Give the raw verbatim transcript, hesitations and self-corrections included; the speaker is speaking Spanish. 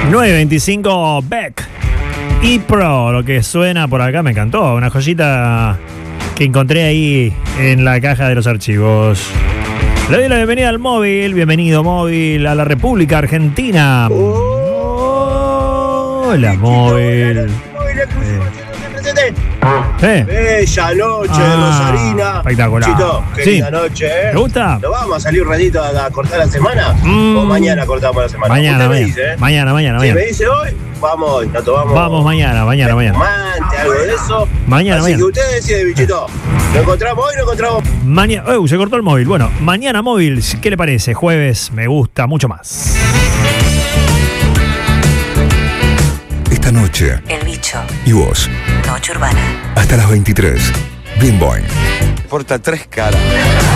nueve veinticinco Beck y Pro, lo que suena por acá me encantó, una joyita que encontré ahí en la caja de los archivos. Le doy la bienvenida al móvil, bienvenido móvil a la República Argentina. Oh, hola móvil. Eh. Bella noche, ah, Rosarina. Espectacular. Chito, qué sí. linda noche, ¿eh? ¿Te gusta? ¿Nos vamos a salir un ratito a, a cortar la semana? Mm. ¿O mañana cortamos la semana? Mañana, mañana. Me dice, ¿eh? mañana, mañana, si mañana. me dice hoy, vamos, nos tomamos. Vamos mañana, mañana, mañana. Mante, algo de eso. Mañana, Así mañana. que ustedes deciden, bichito. ¿Lo encontramos hoy o lo encontramos? Mañana. Uh, se cortó el móvil. Bueno, mañana móvil, ¿qué le parece? Jueves, me gusta, mucho más. Esta noche. El bicho. Y vos. Noche urbana. Hasta las veintitrés. Bing Boing. Porta tres caras.